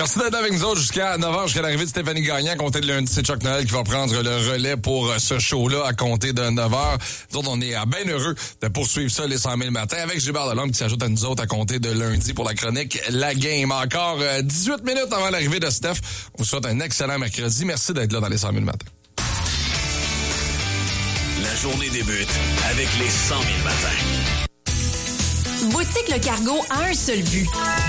Merci d'être avec nous autres jusqu'à 9h, jusqu'à l'arrivée de Stéphanie Gagnon. À compter de lundi, c'est Chuck Noël qui va prendre le relais pour ce show-là à compter de 9h. Nous autres, on est bien heureux de poursuivre ça les 100 000 matins avec Gilbert Delorme qui s'ajoute à nous autres à compter de lundi pour la chronique La Game. Encore 18 minutes avant l'arrivée de Steph. On vous souhaite un excellent mercredi. Merci d'être là dans les 100 000 matins. La journée débute avec les 100 000 matins. Boutique Le Cargo a un seul but.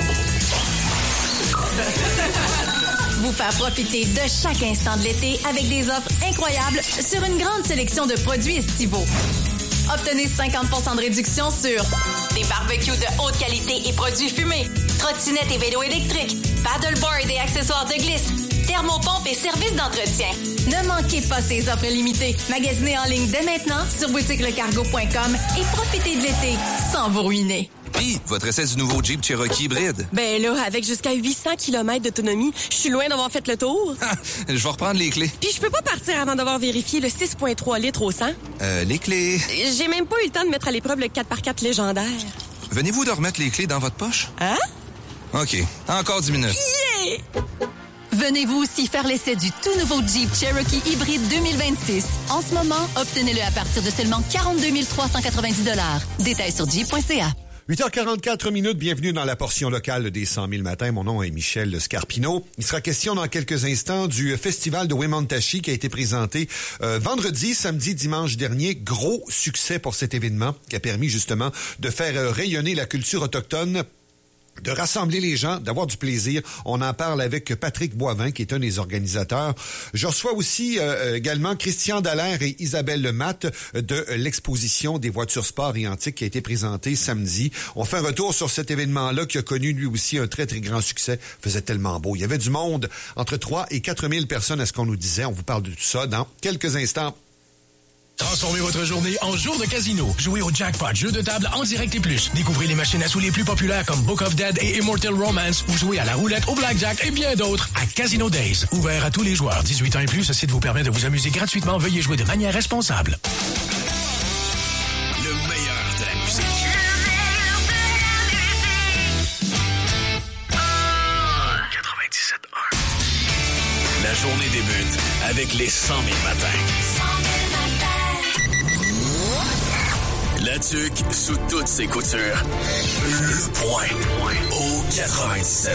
Vous faire profiter de chaque instant de l'été avec des offres incroyables sur une grande sélection de produits estivaux. Obtenez 50% de réduction sur des barbecues de haute qualité et produits fumés, trottinettes et vélos électriques, paddleboard et accessoires de glisse, thermopompes et services d'entretien. Ne manquez pas ces offres limitées. Magasinez en ligne dès maintenant sur boutiquelecargo.com et profitez de l'été sans vous ruiner. Puis, votre essai du nouveau Jeep Cherokee hybride. Ben là, avec jusqu'à 800 km d'autonomie, je suis loin d'avoir fait le tour. Je vais reprendre les clés. Puis je peux pas partir avant d'avoir vérifié le 6,3 litres au 100. Les clés... J'ai même pas eu le temps de mettre à l'épreuve le 4x4 légendaire. Venez-vous de remettre les clés dans votre poche? Hein? OK. Encore 10 minutes. Yeah! Venez-vous aussi faire l'essai du tout nouveau Jeep Cherokee hybride 2026. En ce moment, obtenez-le à partir de seulement 42 390 $. Détails sur jeep.ca. 8h44 minutes, bienvenue dans la portion locale des 100 000 matins. Mon nom est Michel Scarpino. Il sera question dans quelques instants du festival de Wemantashi qui a été présenté vendredi, samedi, dimanche dernier. Gros succès pour cet événement qui a permis justement de faire rayonner la culture autochtone, de rassembler les gens, d'avoir du plaisir. On en parle avec Patrick Boivin, qui est un des organisateurs. Je reçois aussi également Christian Dallaire et Isabelle Lematte de l'exposition des voitures sport et antiques qui a été présentée samedi. On fait un retour sur cet événement-là qui a connu lui aussi un très, très grand succès. Il faisait tellement beau. Il y avait du monde, entre 3 et 4 000 personnes à ce qu'on nous disait. On vous parle de tout ça dans quelques instants. Transformez votre journée en jour de casino. Jouez au jackpot, jeu de table en direct et plus. Découvrez les machines à sous les plus populaires comme Book of Dead et Immortal Romance ou jouez à la roulette, au blackjack et bien d'autres à Casino Days. Ouvert à tous les joueurs. 18 ans et plus, ce site vous permet de vous amuser gratuitement. Veuillez jouer de manière responsable. Le meilleur de la musique. La journée débute avec les 100 000 matins. La tuque sous toutes ses coutures. Le point au 97.1.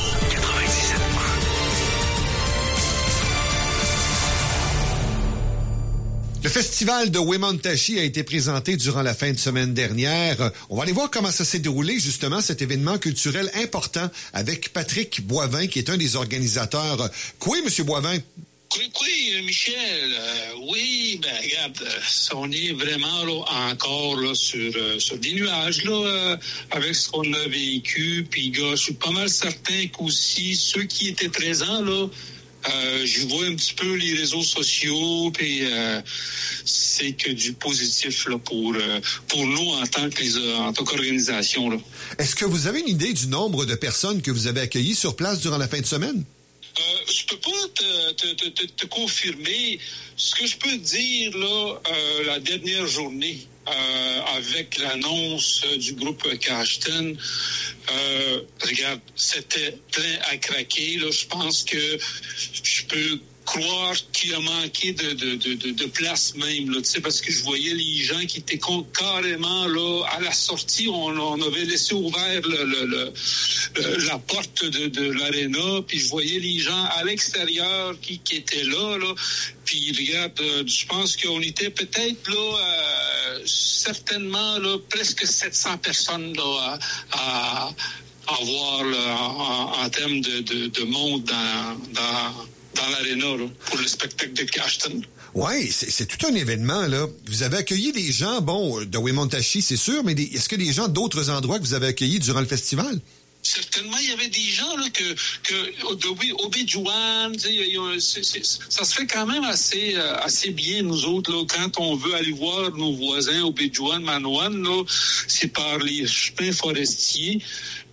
Le festival de Wemantashi a été présenté durant la fin de semaine dernière. On va aller voir comment ça s'est déroulé, justement, cet événement culturel important avec Patrick Boivin, qui est un des organisateurs. Quoi, Monsieur Boivin? Oui, Michel, oui, ben regarde, on est vraiment là, encore là, sur des nuages là, avec ce qu'on a vécu. Puis, gars, je suis pas mal certain qu'aussi ceux qui étaient présents là, je vois un petit peu les réseaux sociaux, puis c'est que du positif là pour nous en tant qu'organisation là. Est-ce que vous avez une idée du nombre de personnes que vous avez accueillies sur place durant la fin de semaine? Je peux pas te confirmer. Ce que je peux dire là, la dernière journée, avec l'annonce du groupe Cashton, regarde, c'était plein à craquer. Là, je pense que je peux croire qu'il a manqué de place même, là, tu sais, parce que je voyais les gens qui étaient carrément là à la sortie, on avait laissé ouvert la porte de l'aréna, puis je voyais les gens à l'extérieur qui étaient là, puis regarde, je pense qu'on était peut-être là, certainement là, presque 700 personnes là à voir là, en termes de monde dans l'aréna là, pour le spectacle de Cashton. Oui, c'est tout un événement, là. Vous avez accueilli des gens, bon, de Wemantashi, c'est sûr, mais est-ce que des gens d'autres endroits que vous avez accueillis durant le festival? Certainement, il y avait des gens là que Obidjouan, ça se fait quand même assez bien, nous autres, là, quand on veut aller voir nos voisins Obidjouan, Manoan, là, c'est par les chemins forestiers.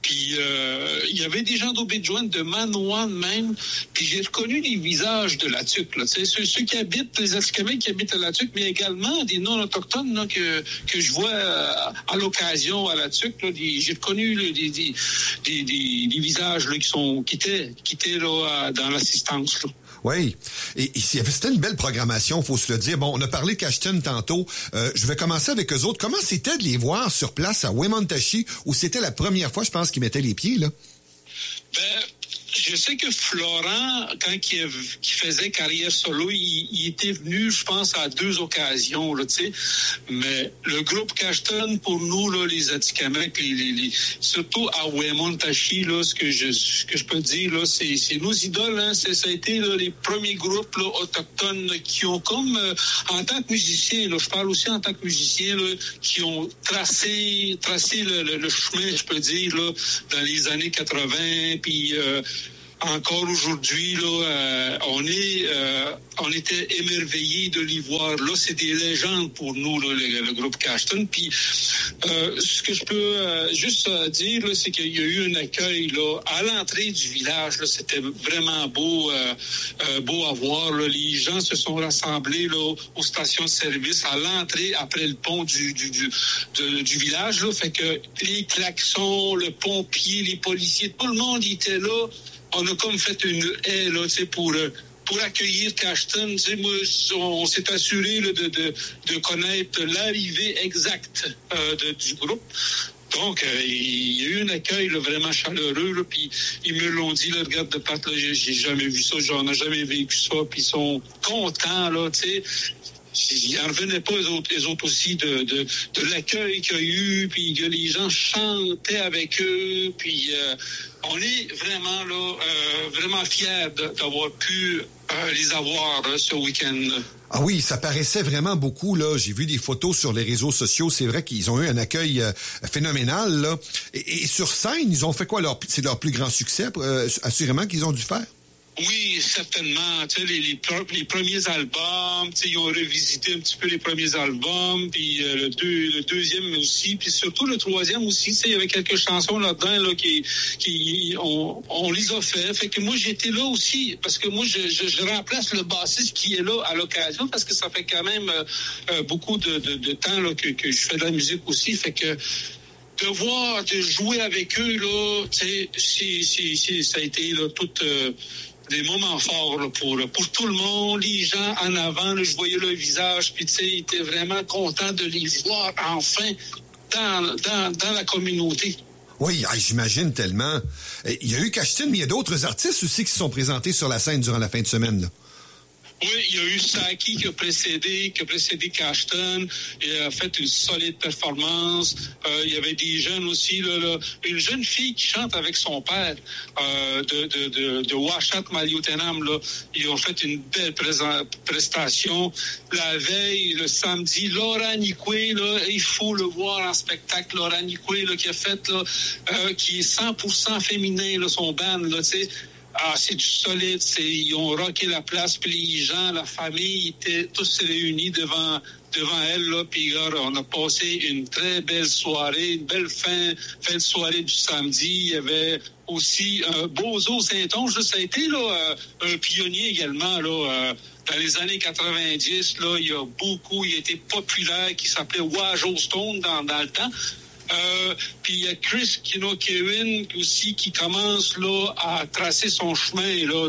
Puis il y avait des gens d'Obidjouan, de Manoan même, puis j'ai reconnu les visages de la Tuque, là, ceux qui habitent, les Atikamekw qui habitent à la Tuque, mais également des non-autochtones là, que je vois à l'occasion à la Tuque. Là, j'ai reconnu là, des visages là, qui étaient là, dans l'assistance. Là. Oui. Et c'était une belle programmation, faut se le dire. Bon, on a parlé de Kashtin tantôt. Je vais commencer avec eux autres. Comment c'était de les voir sur place à Wemotaci, où c'était la première fois, je pense, qu'ils mettaient les pieds, là? Je sais que Florent, quand il faisait carrière solo, il était venu, je pense, à 2 occasions, là, tu sais. Mais le groupe Kashtin, pour nous, là, les Atikamekw, surtout à Wemotaci, là, ce que je peux dire, là, c'est nos idoles, hein. Ça a été, là, les premiers groupes, là, autochtones, là, qui ont comme, en tant que musiciens, là, je parle aussi en tant que musiciens, là, qui ont tracé le chemin, je peux dire, là, dans les années 80, puis, encore aujourd'hui, là, on était émerveillés de l'y voir. Là, c'est des légendes pour nous, là, le groupe Kashtin. Puis, ce que je peux juste dire, là, c'est qu'il y a eu un accueil là à l'entrée du village. Là, c'était vraiment beau à voir. Là. Les gens se sont rassemblés là aux stations de service à l'entrée après le pont du village. Là, fait que les klaxons, le pompier, les policiers, tout le monde était là. On a comme fait une haie là, pour accueillir Kashtin. Moi, on s'est assuré là, de connaître l'arrivée exacte du groupe. Donc, il y a eu un accueil là, vraiment chaleureux. Là, puis ils me l'ont dit, là, regarde de Pat, là, j'ai jamais vu ça, j'en ai jamais vécu ça. Puis ils sont contents, là, tu sais. Ils n'en revenaient pas, les autres aussi, de l'accueil qu'il y a eu, puis que les gens chantaient avec eux, puis on est vraiment là, vraiment fiers d'avoir pu les avoir ce week-end. Ah oui, ça paraissait vraiment beaucoup, là. J'ai vu des photos sur les réseaux sociaux. C'est vrai qu'ils ont eu un accueil phénoménal, là. Et sur scène, ils ont fait quoi? C'est leur plus grand succès, assurément, qu'ils ont dû faire? Oui, certainement. Tu sais, les premiers albums, tu sais, ils ont revisité un petit peu les premiers albums, puis le deuxième aussi, puis surtout le troisième aussi. Tu sais, il y avait quelques chansons là-dedans là on les a fait. Fait que moi j'étais là aussi parce que moi je remplace le bassiste qui est là à l'occasion parce que ça fait quand même beaucoup de temps là que je fais de la musique aussi. Fait que de jouer avec eux là, tu sais, ça a été là toute des moments forts là, pour tout le monde, les gens en avant, là, je voyais leur visage, puis tu sais, ils étaient vraiment contents de les voir enfin dans la communauté. Oui, j'imagine tellement. Il y a eu Kashtin, mais il y a d'autres artistes aussi qui se sont présentés sur la scène durant la fin de semaine, là. Oui, il y a eu Saki qui a précédé Kashtin. Il a fait une solide performance. Il y avait des jeunes aussi, là, une jeune fille qui chante avec son père de Washat Maliotenam. Là. Ils ont fait une belle prestation. La veille, le samedi, Laura Nikwe, là, il faut le voir en spectacle. Laura Nikwe là, qui a fait là, qui est 100% féminin, là, son band, là, tu sais. Ah, c'est du solide. Ils ont rocké la place, puis les gens, la famille, étaient tous réunis devant elle, là. Puis on a passé une très belle soirée, une belle fin de soirée du samedi. Il y avait aussi Bozo Saint-Onge. Ça a été là, un pionnier également là. Dans les années 90, là, il a été populaire, qui s'appelait Wajo Stone dans le temps. Puis il y a Chris Kevin aussi qui commence là à tracer son chemin là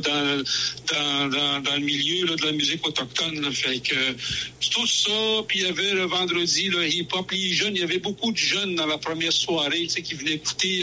dans le milieu là, de la musique autochtone. Là. Fait que tout ça, puis il y avait le vendredi le hip-hop, les jeunes, il y avait beaucoup de jeunes dans la première soirée, tu sais, qui venaient écouter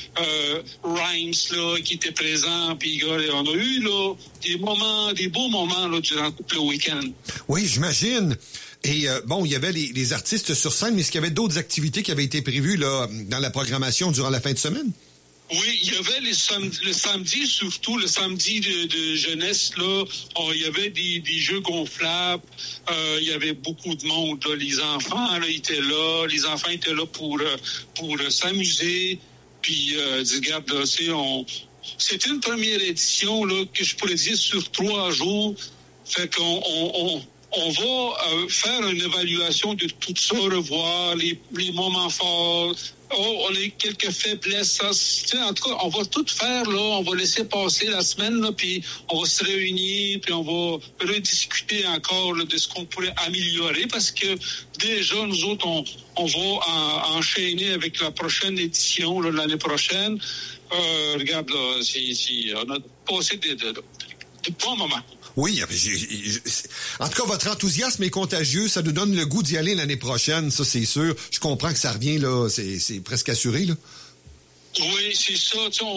Rhymes là, qui étaient présents, puis on a eu là des beaux moments là durant tout le week-end. Oui, j'imagine. Et bon, il y avait les artistes sur scène, mais est-ce qu'il y avait d'autres activités qui avaient été prévues là dans la programmation durant la fin de semaine? Oui, il y avait le samedi, surtout le samedi de jeunesse, là, il y avait des jeux gonflables, il y avait beaucoup de monde, là. Les enfants là, étaient là, pour s'amuser, puis regarde, là, c'était une première édition là, que je pourrais dire sur 3 jours, fait qu'on on va faire une évaluation de tout ça, revoir les moments forts. Oh, on a quelques faiblesses. En tout cas, on va tout faire, là. On va laisser passer la semaine, là, puis on va se réunir, puis on va rediscuter encore là, de ce qu'on pourrait améliorer, parce que déjà, nous autres, on va enchaîner avec la prochaine édition, là, l'année prochaine. Regarde, là, on a passé de bons moments. Oui, en tout cas, votre enthousiasme est contagieux. Ça nous donne le goût d'y aller l'année prochaine, ça, c'est sûr. Je comprends que ça revient, là, c'est presque assuré, là. Oui, c'est ça.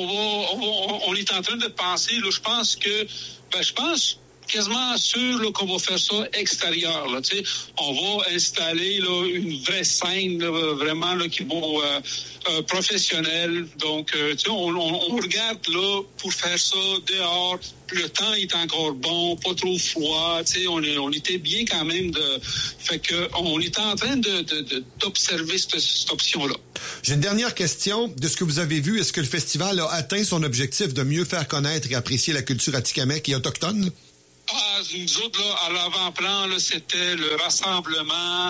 On est en train de penser, là, je pense quasiment sûr là, qu'on va faire ça extérieur. Là, on va installer là, une vraie scène là, vraiment là, qui va professionnelle. Donc, on regarde là pour faire ça dehors. Le temps est encore bon, pas trop froid. On était bien quand même. Fait que on est en train d'observer cette option-là. J'ai une dernière question. De ce que vous avez vu, est-ce que le festival a atteint son objectif de mieux faire connaître et apprécier la culture atikamekw et autochtone? Ah, nous autres, là, à l'avant-plan, là, c'était le rassemblement,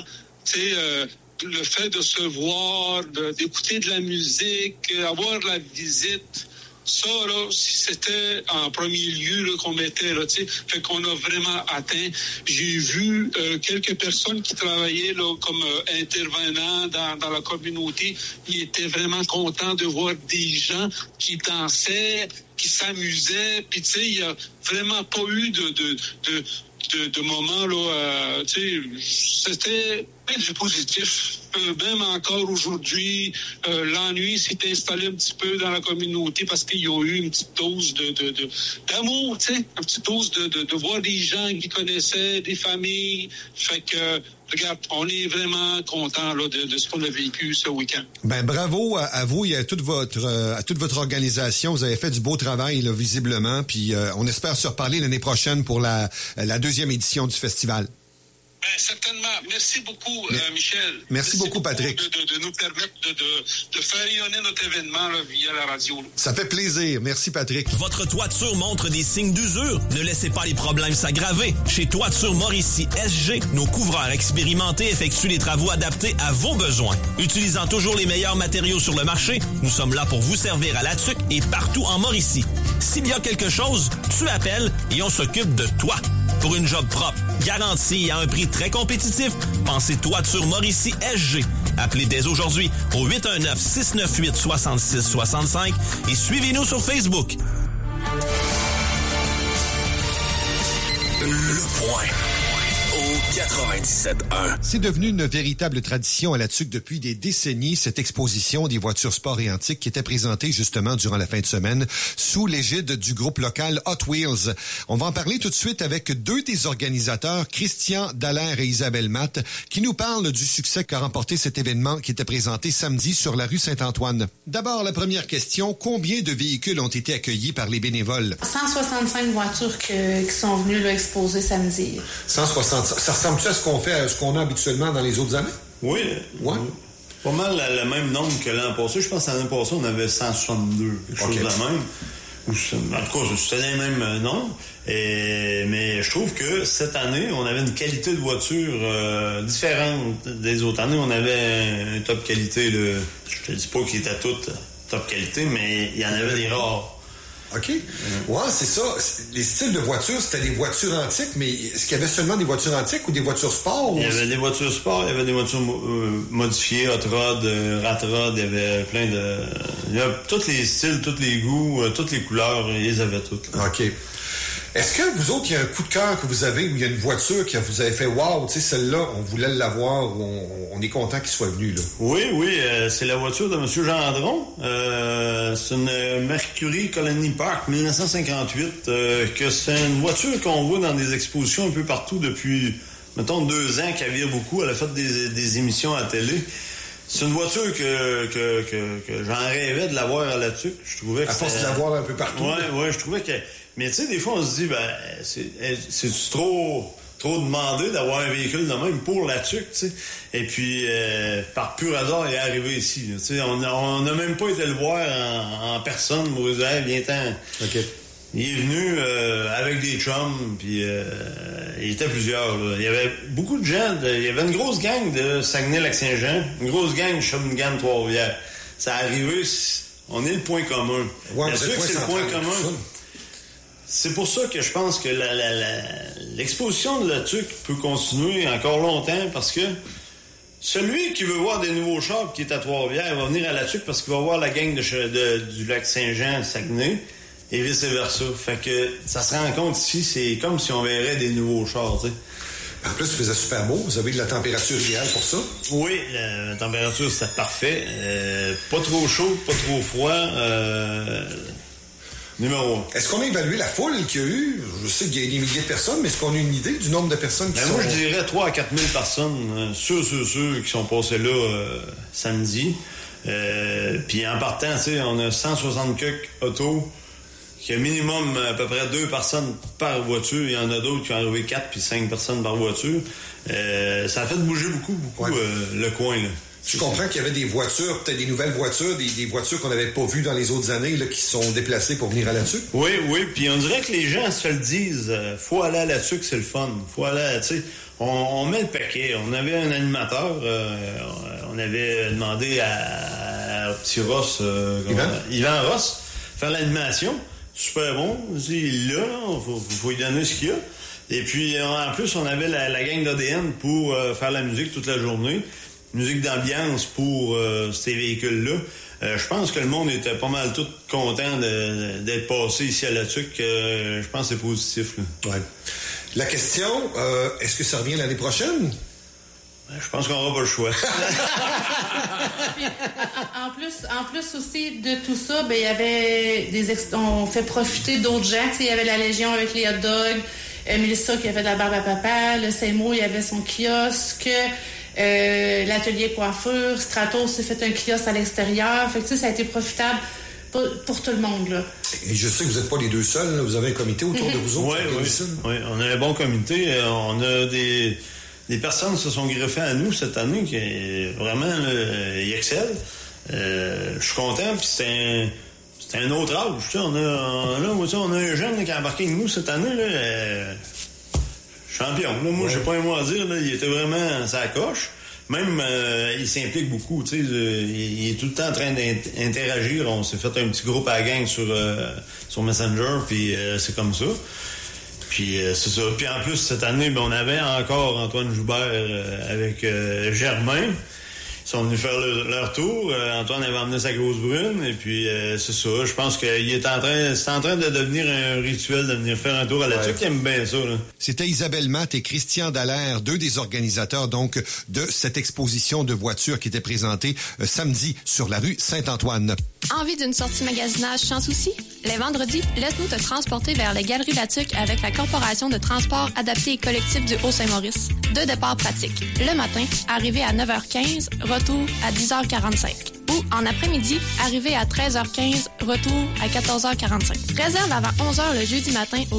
le fait de se voir, d'écouter de la musique, avoir de la visite. Ça, là, c'était en premier lieu là, qu'on mettait, là, tu sais. Fait qu'on a vraiment atteint. J'ai vu quelques personnes qui travaillaient là, comme intervenants dans la communauté. Ils étaient vraiment contents de voir des gens qui dansaient, qui s'amusaient. Puis, tu sais, il n'y a vraiment pas eu de moments, là, tu sais, c'était du positif. Même encore aujourd'hui, l'ennui s'est installé un petit peu dans la communauté parce qu'il y a eu une petite dose d'amour, tu sais, une petite dose de voir des gens qui connaissaient, des familles. Fait que, regarde, on est vraiment content là, de ce qu'on a vécu ce week-end. Ben bravo à vous et à toute votre organisation. Vous avez fait du beau travail là, visiblement. Puis on espère se reparler l'année prochaine pour la deuxième édition du festival. Certainement. Merci beaucoup, Michel. Merci beaucoup, Patrick. De nous permettre de faire rayonner notre événement là, via la radio. Ça fait plaisir. Merci, Patrick. Votre toiture montre des signes d'usure? Ne laissez pas les problèmes s'aggraver. Chez Toiture Mauricie SG, nos couvreurs expérimentés effectuent les travaux adaptés à vos besoins. Utilisant toujours les meilleurs matériaux sur le marché, nous sommes là pour vous servir à la tuque et partout en Mauricie. S'il y a quelque chose, tu appelles et on s'occupe de toi. Pour une job propre, garantie et à un prix très compétitif, pensez Toiture Mauricie SG. Appelez dès aujourd'hui au 819-698-6665 et suivez-nous sur Facebook. Le point au 97.1. C'est devenu une véritable tradition à la TUC depuis des décennies, cette exposition des voitures sport et antiques qui était présentée justement durant la fin de semaine sous l'égide du groupe local Hot Wheels. On va en parler tout de suite avec deux des organisateurs, Christian Dallaire et Isabelle Matt, qui nous parlent du succès qu'a remporté cet événement qui était présenté samedi sur la rue Saint-Antoine. D'abord, la première question, combien de véhicules ont été accueillis par les bénévoles? 165 voitures qui sont venues là, exposer samedi. 165. Ça ressemble-tu à ce qu'on a habituellement dans les autres années? Oui. Ouais. Pas mal le même nombre que l'an passé. Je pense que l'an passé, on avait 162, quelque chose de même. En tout cas, c'était les mêmes nombres. Mais je trouve que cette année, on avait une qualité de voiture différente des autres années. On avait un top qualité. Je te dis pas qu'il était tout top qualité, mais il y en avait des rares. OK. Ouais, c'est ça. Les styles de voitures, c'était des voitures antiques, mais est-ce qu'il y avait seulement des voitures antiques ou des voitures sport? Il y avait des voitures sport, il y avait des voitures modifiées, hot rod, rat rod, il y avait plein de... Il y a tous les styles, tous les goûts, toutes les couleurs, ils les avaient toutes. Là. OK. Est-ce que vous autres, il y a un coup de cœur que vous avez, où il y a une voiture qui vous avez fait « Wow, tu sais, celle-là, on voulait l'avoir, on est content qu'il soit venu, là. » Oui, c'est la voiture de M. Gendron. C'est une Mercury Colony Park 1958, que c'est une voiture qu'on voit dans des expositions un peu partout depuis, mettons, 2 ans, qu'elle vire beaucoup. Elle a fait des émissions à la télé. C'est une voiture que j'en rêvais de l'avoir à la TUC. Je trouvais que à force de l'avoir un peu partout. Oui, je trouvais que... Mais tu sais, des fois, on se dit, c'est trop demandé d'avoir un véhicule de même pour la TUC, tu sais. Et puis, par pur hasard, il est arrivé ici. Tu sais, on n'a même pas été le voir en personne. Vous dire, hey, viens-t'en. OK. Il est venu avec des chums, puis il était plusieurs. Là. Il y avait beaucoup de gens. Il y avait une grosse gang de Saguenay-Lac-Saint-Jean, une grosse gang de Shawinigan-Trois-Rivières. Ça arrivé, on est le point commun. Ouais, bien sûr que c'est le point commun. C'est pour ça que je pense que l'exposition de la TUC peut continuer encore longtemps, parce que celui qui veut voir des nouveaux chars qui est à Trois-Rivières va venir à la TUC parce qu'il va voir la gang du Lac-Saint-Jean, Saguenay, et vice-versa. Fait que ça se rend compte ici, c'est comme si on verrait des nouveaux chars, tu sais. En plus, il faisait super beau. Vous avez de la température idéale pour ça? Oui, la température, c'était parfait. Pas trop chaud, pas trop froid. Numéro 1. Est-ce qu'on a évalué la foule qu'il y a eu? Je sais qu'il y a des milliers de personnes, mais est-ce qu'on a une idée du nombre de personnes qui sont... Moi, je dirais 3 à 4 000 personnes, ceux qui sont passés là samedi. Puis en partant, tu sais, on a 160 quelques autos, qui a minimum à peu près 2 personnes par voiture. Il y en a d'autres qui ont arrivé 4 puis 5 personnes par voiture. Ça a fait bouger beaucoup le coin, là. Je comprends qu'il y avait des voitures, peut-être des nouvelles voitures, des voitures qu'on n'avait pas vues dans les autres années, là, qui sont déplacées pour venir à la TUC. Oui, puis on dirait que les gens se le disent. Faut aller à la TUC, c'est le fun. Faut aller, tu sais, on met le paquet. On avait un animateur, on avait demandé à Petit Ross, Yvan Ross, faire l'animation. Super bon. Il est là, faut lui donner ce qu'il y a. Et puis, en plus, on avait la gang d'ADN pour faire la musique toute la journée. Musique d'ambiance pour ces véhicules-là. Je pense que le monde était pas mal tout content d'être passé ici à la TUC. Je pense que c'est positif, là. Ouais. La question, est-ce que ça revient l'année prochaine? Je pense qu'on n'aura pas le choix. En plus aussi de tout ça, ben il y avait on fait profiter d'autres gens. Il y avait la Légion avec les hot dogs, Mélissa qui avait de la barbe à papa, le Seymour, il y avait son kiosque, l'atelier coiffure, Stratos s'est fait un kiosque à l'extérieur. Fait que ça a été profitable pour tout le monde, là. Et je sais que vous n'êtes pas les deux seuls, là. Vous avez un comité autour de vous autres. Oui, on a un bon comité. On a des personnes qui se sont greffées à nous cette année qui vraiment ils excellent. Je suis content, puis c'est un autre âge. Tu sais, on a un jeune qui a embarqué avec nous cette année, là, champion. Là, moi, j'ai pas un mot à dire. Là, il était vraiment sa coche. Même, il s'implique beaucoup. Tu sais, il est tout le temps en train d'interagir. On s'est fait un petit groupe à la gang sur Messenger, puis c'est comme ça. Puis c'est ça. Puis en plus, cette année, on avait encore Antoine Joubert avec Germain. Ils sont venus faire leur tour. Antoine avait emmené sa grosse brune. Et puis, c'est ça. Je pense qu'il est en train de devenir un rituel de venir faire un tour à la TUC. Qui aime bien ça, là. C'était Isabelle Matt et Christian Dallaire, deux des organisateurs, donc, de cette exposition de voitures qui était présentée samedi sur la rue Saint-Antoine. Envie d'une sortie magasinage sans souci? Les vendredis, laisse-nous te transporter vers les Galeries Latuc avec la Corporation de transport adapté et collectif du Haut-Saint-Maurice. 2 départs pratiques. Le matin, arrivé à 9h15, retour à 10h45. Ou en après-midi, arrivé à 13h15, retour à 14h45. Réserve avant 11h le jeudi matin au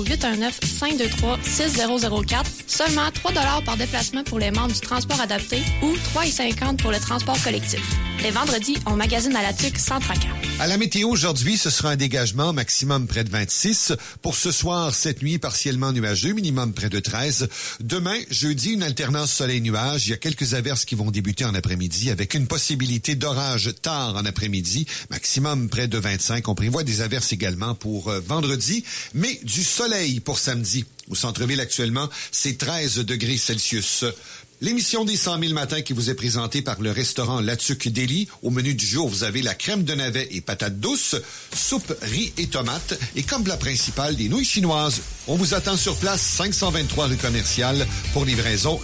819-523-6004. Seulement 3 $ par déplacement pour les membres du transport adapté ou 3,50 pour le transport collectif. Les vendredis, on magasine à la TUC sans tracas. À la météo aujourd'hui, ce sera un dégagement maximum près de 26. Pour ce soir, cette nuit, partiellement nuageux, minimum près de 13. Demain, jeudi, une alternance soleil-nuage. Il y a quelques averses qui vont débuter en après-midi avec une possibilité d'orage tard en après-midi, maximum près de 25. On prévoit des averses également pour vendredi, mais du soleil pour samedi. Au centre-ville actuellement, c'est 13 degrés Celsius. L'émission des 100 000 matins qui vous est présentée par le restaurant Latuc Deli. Au menu du jour, vous avez la crème de navet et patates douces, soupe, riz et tomates, et comme plat principal, des nouilles chinoises. On vous attend sur place, 523 rue Commerciale, pour livraison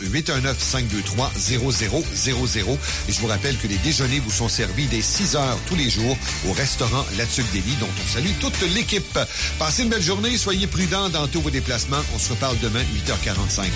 819-523-0000. Et je vous rappelle que les déjeuners vous sont servis dès 6 heures tous les jours au restaurant Latuc Deli, dont on salue toute l'équipe. Passez une belle journée, soyez prudents dans tous vos déplacements. On se reparle demain, 8h45.